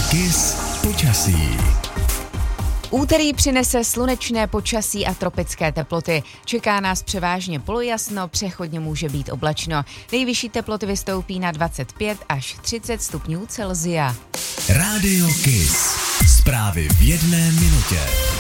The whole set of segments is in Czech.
Kiss počasí. Úterý přinese slunečné počasí a tropické teploty. Čeká nás převážně polojasno, přechodně může být oblačno. Nejvyšší teploty vystoupí na 25 až 30 stupňů Celsia. Rádio Kiss. Zprávy v jedné minutě.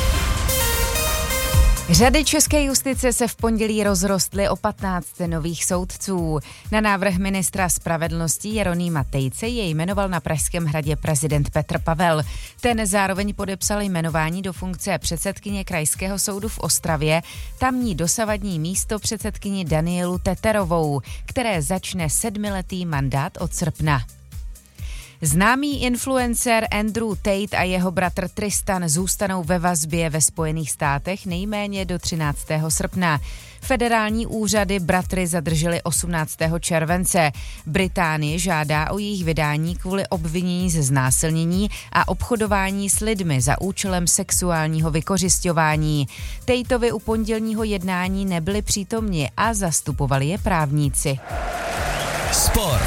Řady české justice se v pondělí rozrostly o 15 nových soudců. Na návrh ministra spravedlnosti Jeronýma Tejce jej jmenoval na Pražském hradě prezident Petr Pavel. Ten zároveň podepsal jmenování do funkce předsedkyně Krajského soudu v Ostravě, tamní dosavadní místo předsedkyni Danielu Teterovou, které začne 7letý mandát od srpna. Známý influencer Andrew Tate a jeho bratr Tristan zůstanou ve vazbě ve Spojených státech nejméně do 13. srpna. Federální úřady bratry zadržely 18. července. Británie žádá o jejich vydání kvůli obvinění ze znásilnění a obchodování s lidmi za účelem sexuálního vykořisťování. Tateovi u pondělního jednání nebyli přítomni a zastupovali je právníci. Sport.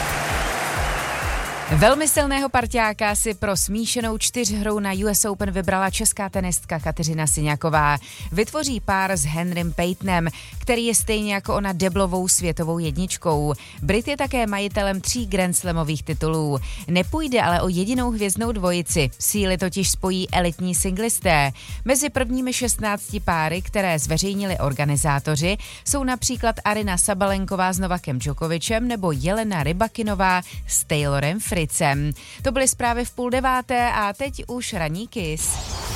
Velmi silného parťáka si pro smíšenou čtyřhru na US Open vybrala česká tenistka Kateřina Syňáková. Vytvoří pár s Henrym Paytonem, který je stejně jako ona deblovou světovou jedničkou. Brit je také majitelem 3 Grand Slamových titulů. Nepůjde ale o jedinou hvězdnou dvojici. Síly totiž spojí elitní singlisté. Mezi prvními 16 páry, které zveřejnili organizátoři, jsou například Aryna Sabalenková s Novakem Djokovicem nebo Jelena Rybakinová s Taylorem Fritzem. To byly zprávy v 8:30 a teď už ranní Kiss.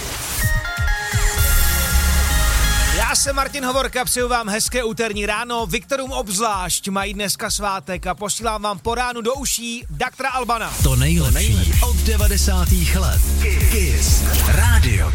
Já jsem Martin Hovorka, přeju vám hezké úterní ráno, Viktorům obzvlášť mají dneska svátek a posílám vám po ránu do uší Dr. Albana. To nejlepší od 90. let. Kiss. Rádio